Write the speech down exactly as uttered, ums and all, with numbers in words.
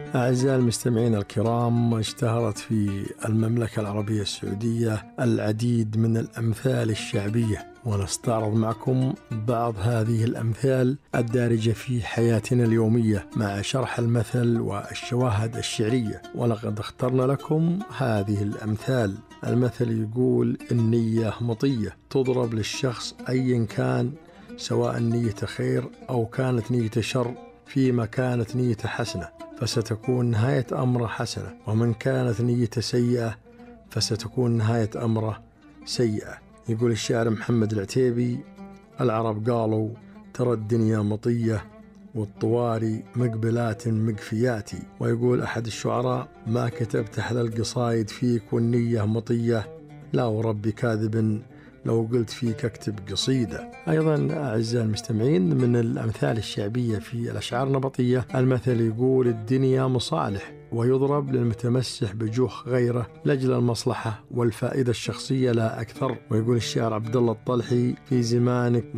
أعزائي المستمعين الكرام، اشتهرت في المملكة العربية السعودية العديد من الأمثال الشعبية، ونستعرض معكم بعض هذه الأمثال الدارجة في حياتنا اليومية مع شرح المثل والشواهد الشعرية. ولقد اخترنا لكم هذه الأمثال. المثل يقول: النية مطية، تضرب للشخص أيا كان، سواء نية خير أو كانت نية شر. فيما كانت نية حسنة فستكون نهاية أمره حسنة، ومن كانت نية سيئة فستكون نهاية أمره سيئة. يقول الشاعر محمد العتيبي: العرب قالوا ترى الدنيا مطية والطواري مقبلات مقفياتي. ويقول أحد الشعراء: ما كتبت أحلى القصايد فيك والنية مطية، لا ورب كاذب لو قلت فيك اكتب قصيدة. أيضا أعزائي المستمعين، من الأمثال الشعبية في الأشعار النبطية المثل يقول: الدنيا مصالح، ويضرب للمتمسح بجوخ غيره لأجل المصلحة والفائدة الشخصية لا أكثر. ويقول الشاعر عبد الله الطلحي: في زمانك